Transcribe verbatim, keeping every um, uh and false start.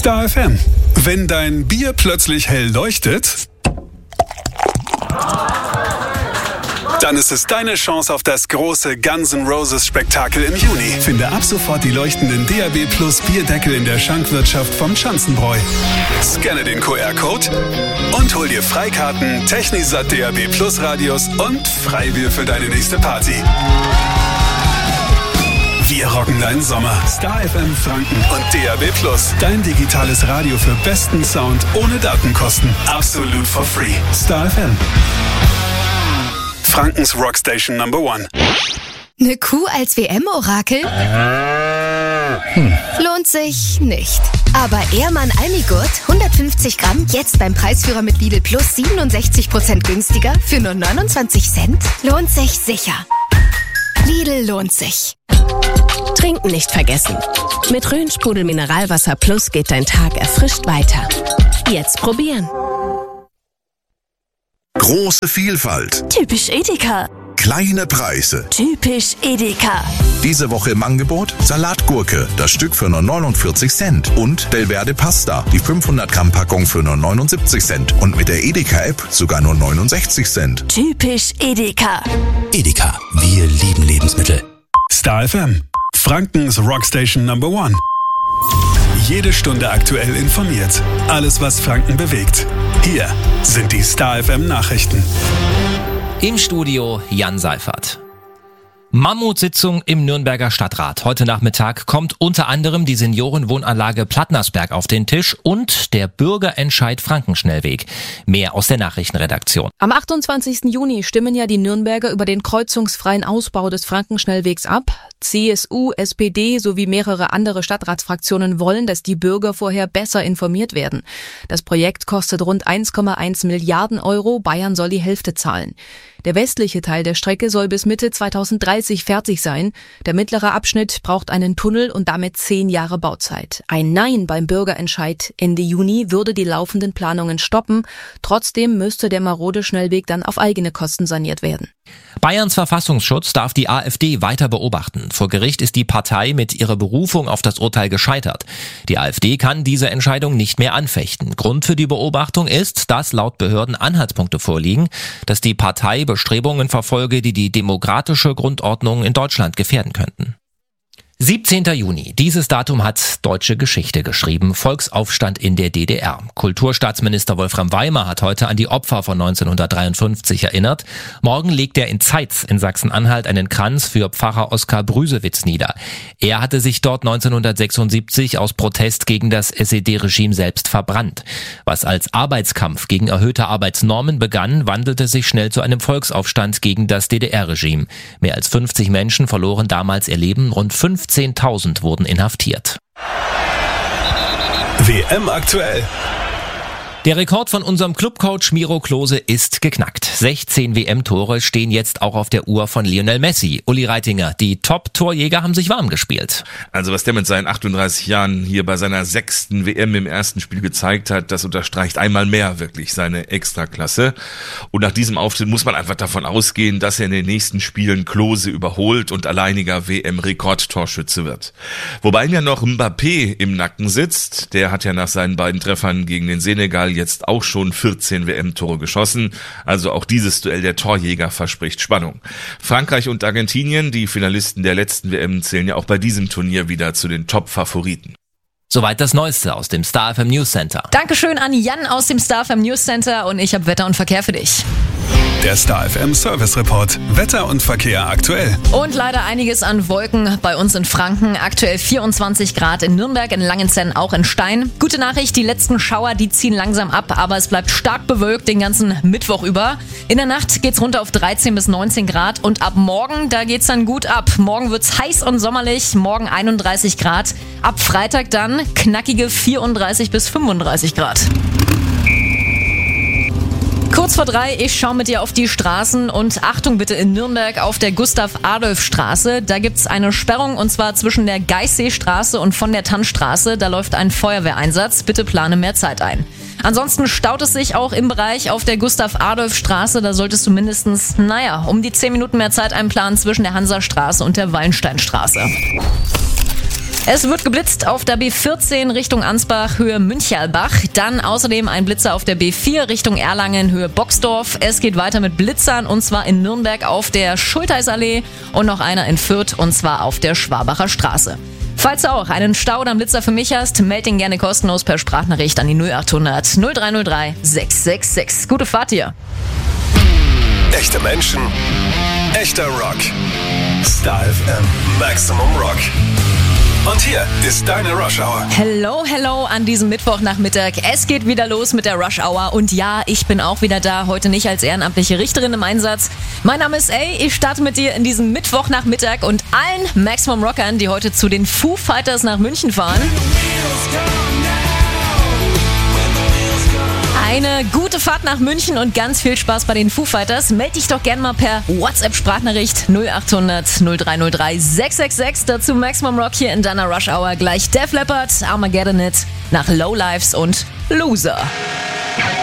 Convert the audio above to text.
Star F M. Wenn dein Bier plötzlich hell leuchtet, dann ist es deine Chance auf das große Guns N' Roses Spektakel im Juni. Finde ab sofort die leuchtenden D A B Plus Bierdeckel in der Schankwirtschaft vom Schanzenbräu. Scanne den Q R-Code und hol dir Freikarten, Technisat D A B Plus Radios und Freibier für deine nächste Party. Wir rocken deinen Sommer. Star F M Franken und D A B Plus. Dein digitales Radio für besten Sound ohne Datenkosten. Absolut for free. Star F M. Frankens Rockstation Number One. Eine Kuh als W M-Orakel? Hm. Lohnt sich nicht. Aber Ehrmann Almigurt, hundertfünfzig Gramm, jetzt beim Preisführer mit Lidl Plus siebenundsechzig Prozent günstiger für nur neunundzwanzig Cent? Lohnt sich sicher. Lidl lohnt sich. Trinken nicht vergessen. Mit Rhön-Sprudel Mineralwasser Plus geht dein Tag erfrischt weiter. Jetzt probieren. Große Vielfalt. Typisch Edeka. Kleine Preise. Typisch Edeka. Diese Woche im Angebot Salatgurke, das Stück für nur neunundvierzig Cent. Und Delverde Pasta, die fünfhundert Gramm Packung für nur neunundsiebzig Cent. Und mit der Edeka-App sogar nur neunundsechzig Cent. Typisch Edeka. Edeka, wir lieben Lebensmittel. Star F M, Frankens Rockstation Number One. Jede Stunde aktuell informiert. Alles, was Franken bewegt. Hier sind die Star F M Nachrichten. Im Studio Jan Seifert. Mammutsitzung im Nürnberger Stadtrat. Heute Nachmittag kommt unter anderem die Seniorenwohnanlage Plattnersberg auf den Tisch und der Bürgerentscheid Frankenschnellweg. Mehr aus der Nachrichtenredaktion. Am achtundzwanzigsten Juni stimmen ja die Nürnberger über den kreuzungsfreien Ausbau des Frankenschnellwegs ab. C S U, S P D sowie mehrere andere Stadtratsfraktionen wollen, dass die Bürger vorher besser informiert werden. Das Projekt kostet rund eins Komma eins Milliarden Euro. Bayern soll die Hälfte zahlen. Der westliche Teil der Strecke soll bis Mitte zweitausenddreißig fertig sein. Der mittlere Abschnitt braucht einen Tunnel und damit zehn Jahre Bauzeit. Ein Nein beim Bürgerentscheid Ende Juni würde die laufenden Planungen stoppen. Trotzdem müsste der marode Schnellweg dann auf eigene Kosten saniert werden. Bayerns Verfassungsschutz darf die AfD weiter beobachten. Vor Gericht ist die Partei mit ihrer Berufung auf das Urteil gescheitert. Die AfD kann diese Entscheidung nicht mehr anfechten. Grund für die Beobachtung ist, dass laut Behörden Anhaltspunkte vorliegen, dass die Partei Bestrebungen verfolge, die die demokratische Grundordnung in Deutschland gefährden könnten. siebzehnten Juni. Dieses Datum hat deutsche Geschichte geschrieben. Volksaufstand in der D D R. Kulturstaatsminister Wolfram Weimer hat heute an die Opfer von neunzehnhundertdreiundfünfzig erinnert. Morgen legt er in Zeitz in Sachsen-Anhalt einen Kranz für Pfarrer Oskar Brüsewitz nieder. Er hatte sich dort neunzehnhundertsechsundsiebzig aus Protest gegen das S E D-Regime selbst verbrannt. Was als Arbeitskampf gegen erhöhte Arbeitsnormen begann, wandelte sich schnell zu einem Volksaufstand gegen das D D R-Regime. Mehr als fünfzig Menschen verloren damals ihr Leben, rund fünfzehntausend wurden inhaftiert. W M aktuell. Der Rekord von unserem Clubcoach Miro Klose ist geknackt. sechzehn W M-Tore stehen jetzt auch auf der Uhr von Lionel Messi. Uli Reitinger, die Top-Torjäger haben sich warm gespielt. Also was der mit seinen achtunddreißig Jahren hier bei seiner sechsten W M im ersten Spiel gezeigt hat, das unterstreicht einmal mehr wirklich seine Extraklasse. Und nach diesem Auftritt muss man einfach davon ausgehen, dass er in den nächsten Spielen Klose überholt und alleiniger W M-Rekordtorschütze wird. Wobei ihm ja noch Mbappé im Nacken sitzt. Der hat ja nach seinen beiden Treffern gegen den Senegal jetzt auch schon vierzehn W M-Tore geschossen. Also auch dieses Duell der Torjäger verspricht Spannung. Frankreich und Argentinien, die Finalisten der letzten W M, zählen ja auch bei diesem Turnier wieder zu den Top-Favoriten. Soweit das Neueste aus dem Star F M News Center. Dankeschön an Jan aus dem Star F M News Center und ich habe Wetter und Verkehr für dich. Der Star F M Service Report. Wetter und Verkehr aktuell. Und leider einiges an Wolken bei uns in Franken. Aktuell vierundzwanzig Grad in Nürnberg, in Langenzenn, auch in Stein. Gute Nachricht, die letzten Schauer, die ziehen langsam ab, aber es bleibt stark bewölkt den ganzen Mittwoch über. In der Nacht geht's runter auf dreizehn bis neunzehn Grad und ab morgen, da geht's dann gut ab. Morgen wird's heiß und sommerlich, morgen einunddreißig Grad. Ab Freitag dann knackige vierunddreißig bis fünfunddreißig Grad. Kurz vor drei, ich schaue mit dir auf die Straßen und Achtung bitte in Nürnberg auf der Gustav-Adolf-Straße. Da gibt's eine Sperrung und zwar zwischen der Geißseestraße und von der Tannstraße. Da läuft ein Feuerwehreinsatz. Bitte plane mehr Zeit ein. Ansonsten staut es sich auch im Bereich auf der Gustav-Adolf-Straße. Da solltest du mindestens, naja, um die zehn Minuten mehr Zeit einplanen zwischen der Hansastraße und der Wallensteinstraße. Es wird geblitzt auf der B vierzehn Richtung Ansbach, Höhe Münchalbach. Dann außerdem ein Blitzer auf der B vier Richtung Erlangen, Höhe Boxdorf. Es geht weiter mit Blitzern und zwar in Nürnberg auf der Schultheißallee und noch einer in Fürth und zwar auf der Schwabacher Straße. Falls du auch einen Stau oder einen Blitzer für mich hast, meld ihn gerne kostenlos per Sprachnachricht an die null achthundert null drei null drei sechs sechs sechs. Gute Fahrt dir. Echte Menschen, echter Rock. Star F M Maximum Rock. Und hier ist deine Rush Hour. Hello, hello an diesem Mittwochnachmittag. Es geht wieder los mit der Rush Hour. Und ja, ich bin auch wieder da. Heute nicht als ehrenamtliche Richterin im Einsatz. Mein Name ist A. Ich starte mit dir in diesem Mittwochnachmittag und allen Maximum Rockern, die heute zu den Foo Fighters nach München fahren. Eine gute Fahrt nach München und ganz viel Spaß bei den Foo Fighters. Meld dich doch gerne mal per WhatsApp-Sprachnachricht null achthundert null drei null drei sechs sechs sechs. Dazu Maximum Rock hier in deiner Rush Hour. Gleich Def Leppard, Armageddon It, nach Lowlifes und Loser.